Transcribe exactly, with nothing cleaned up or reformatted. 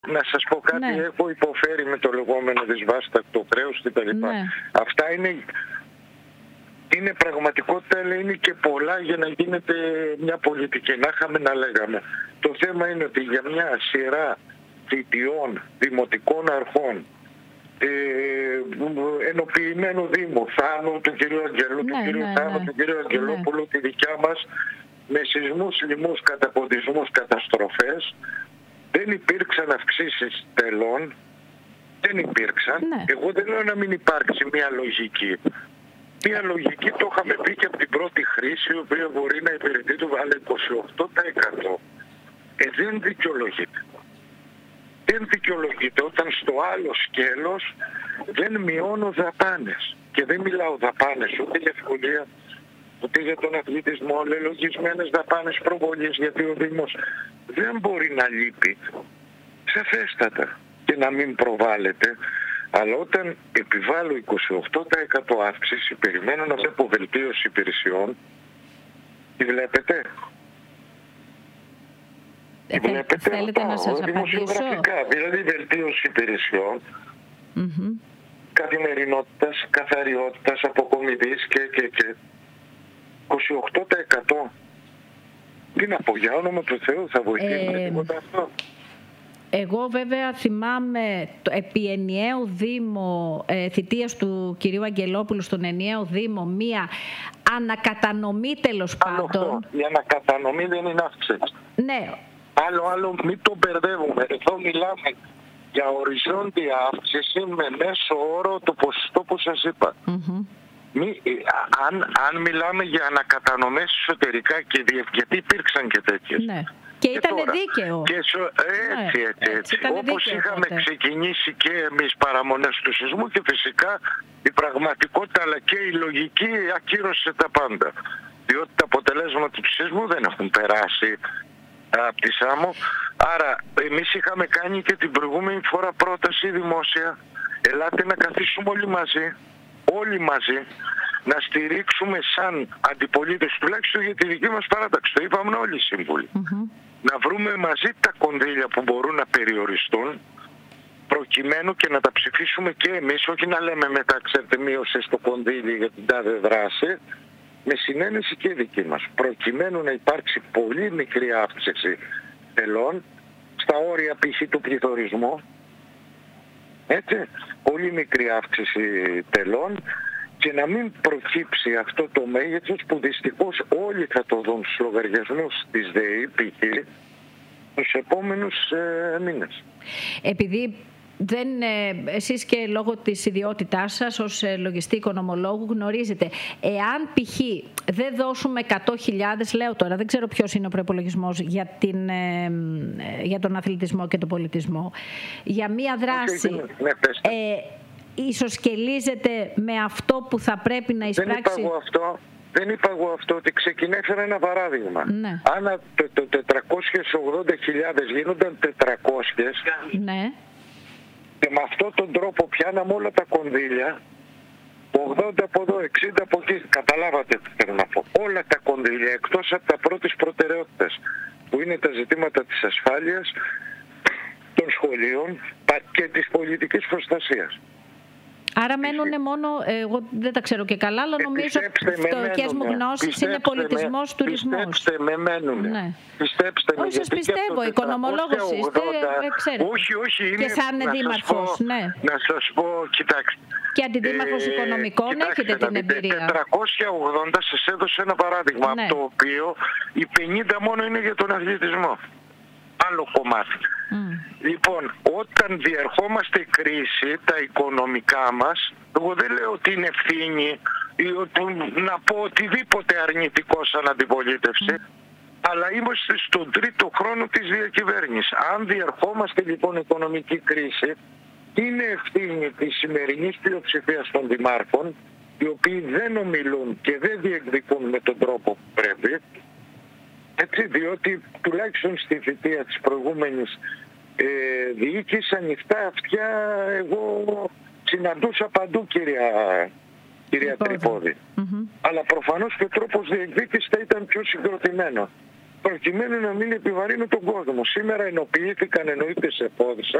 Να σας πω κάτι, ναι. Έχω υποφέρει με το λεγόμενο δυσβάστακτο χρέος κτλ. Ναι. Αυτά είναι, είναι πραγματικότητα, αλλά είναι και πολλά για να γίνεται μια πολιτική. Να είχαμε να λέγαμε. Το θέμα είναι ότι για μια σειρά θητιών δημοτικών αρχών, ε, ενοποιημένου Δήμου, Θάνου, του κυρίου Αγγελού, ναι, του κυρίου ναι, Θάνου, ναι. του κυρίου Αγγελόπουλου, ναι. τη δικιά μας, με σεισμούς, λοιμούς, καταποντισμούς, καταστροφές, δεν υπήρξαν αυξήσεις τελών, δεν υπήρξαν. Ναι. Εγώ δεν λέω να μην υπάρξει μια λογική. Μια λογική το είχαμε πει και από την πρώτη χρήση, η οποία μπορεί να υπηρετεί το αλλά είκοσι οκτώ τοις εκατό. Ε, δεν δικαιολογείται. Δεν δικαιολογείται όταν στο άλλο σκέλος δεν μειώνω δαπάνες. Και δεν μιλάω δαπάνες ούτε για σχολεία, ούτε για τον αθλητισμό, λελογισμένες δαπάνες προβολής, γιατί ο Δήμος δεν μπορεί να λείπει σαφέστατα και να μην προβάλλεται. Αλλά όταν επιβάλλω είκοσι οκτώ τοις εκατό αύξηση, περιμένω να βλέπω βελτίωση υπηρεσιών. Τη βλέπετε? Ε, βλέπετε? Θέλετε να σας απαντήσω? Δηλαδή βελτίωση υπηρεσιών, mm-hmm. καθημερινότητας, καθαριότητας, αποκομιδής και, και, και είκοσι οκτώ τοις εκατό. Τι να πω, για όνομα του Θεού, θα βοηθήσει ε... τίποτα αυτό? Εγώ βέβαια θυμάμαι το, επί ενιαίου Δήμο ε, θητείας του κυρίου Αγγελόπουλου στον ενιαίο Δήμο μία ανακατανομή τέλος πάντων. Η ανακατανομή δεν είναι αύξηση. Ναι. Άλλο, άλλο, μην το μπερδεύουμε. Εδώ μιλάμε για οριζόντια αύξηση με μέσο όρο το ποσοστό που σας είπα. Mm-hmm. Μη, αν, αν μιλάμε για ανακατανομές εσωτερικά και διευ... γιατί υπήρξαν και τέτοιες. Ναι. Και, και ήταν τώρα, δίκαιο. Και σο... Έτσι, ναι, έτσι, έτσι. έτσι. Όπως δίκαιο, είχαμε τότε. ξεκινήσει και εμείς παραμονές του σεισμού και φυσικά η πραγματικότητα αλλά και η λογική ακύρωσε τα πάντα. Διότι τα αποτελέσματα του σεισμού δεν έχουν περάσει από τη Σάμο. Άρα εμείς είχαμε κάνει και την προηγούμενη φορά πρόταση δημόσια. Ελάτε να καθίσουμε όλοι μαζί, όλοι μαζί, να στηρίξουμε σαν αντιπολίτες, τουλάχιστον για τη δική μας παράταξη. Το είπαμε όλοι οι σύμβουλοι. Mm-hmm. Να βρούμε μαζί τα κονδύλια που μπορούν να περιοριστούν, προκειμένου και να τα ψηφίσουμε και εμείς, όχι να λέμε μετά, ξέρετε, μείωσε στο κονδύλι για την τάδε δράση, με συνένεση και δική μας, προκειμένου να υπάρξει πολύ μικρή αύξηση τελών, στα όρια π.χ. του πληθωρισμού, έτσι, πολύ μικρή αύξηση τελών, και να μην προκύψει αυτό το μέγεθος που δυστυχώς όλοι θα το δουν στους λογαριασμούς της ΔΕΗ π.χ. τους επόμενους ε, μήνες. Επειδή δεν, ε, εσείς και λόγω της ιδιότητάς σας ως ε, λογιστή οικονομολόγου γνωρίζετε, εάν π.χ. δεν δώσουμε εκατό χιλιάδες, λέω τώρα, δεν ξέρω ποιος είναι ο προϋπολογισμός για, την, ε, ε, για τον αθλητισμό και τον πολιτισμό, για μία δράση... Ναι, ε, ισοσκελίζεται με αυτό που θα πρέπει να εισπράξει. Δεν είπα εγώ αυτό, δεν είπα εγώ αυτό ότι ξεκινέφερα ένα παράδειγμα. Ναι. Αν το, το τετρακόσιες ογδόντα χιλιάδες γίνονταν τετρακόσιες, ναι. και με αυτόν τον τρόπο πιάναμε όλα τα κονδύλια, ογδόντα από εδώ, εξήντα από εκεί, καταλάβατε τι θέλω να πω. Όλα τα κονδύλια εκτός από τα πρώτης προτεραιότητας, που είναι τα ζητήματα της ασφάλειας, των σχολείων και της πολιτικής προστασίας. Άρα μένουν μόνο, εγώ δεν τα ξέρω και καλά, αλλά νομίζω ότι φτωχές μου γνώσεις είναι πολιτισμός, με, τουρισμός. Πιστέψτε με, μένουν. Ναι. Πιστέψτε με. Όχι, σας πιστεύω, οικονομολόγος είστε, ξέρετε. Όχι, όχι, είναι. Και σαν δήμαρχος, ναι. Να σας πω, κοιτάξτε. Και αντιδήμαρχος ε, οικονομικών κοιτάξτε, έχετε την εμπειρία. τετρακόσια ογδόντα σας έδωσε ένα παράδειγμα, ναι. Από το οποίο οι πενήντα μόνο είναι για τον αθλητισμό. Άλλο κομμάτι. Mm. Λοιπόν, όταν διερχόμαστε κρίση, τα οικονομικά μας, εγώ δεν λέω ότι είναι ευθύνη ή ότι, να πω οτιδήποτε αρνητικό σαν αντιπολίτευση, mm. αλλά είμαστε στον τρίτο χρόνο της διακυβέρνησης. Αν διερχόμαστε λοιπόν οικονομική κρίση, είναι ευθύνη της σημερινής πλειοψηφίας των δημάρχων, οι οποίοι δεν ομιλούν και δεν διεκδικούν με τον τρόπο που πρέπει, έτσι, διότι τουλάχιστον στη θητεία της προηγούμενης ε, διοίκησης ανοιχτά αυτιά εγώ συναντούσα παντού, κυρία, κυρία Τρυπόδη. Mm-hmm. Αλλά προφανώς και ο τρόπος διεκδίκησης θα ήταν πιο συγκροτημένο. προκειμένου να μην επιβαρύνουν τον κόσμο. Σήμερα ενοποιήθηκαν, εννοείται σε πόδισσα,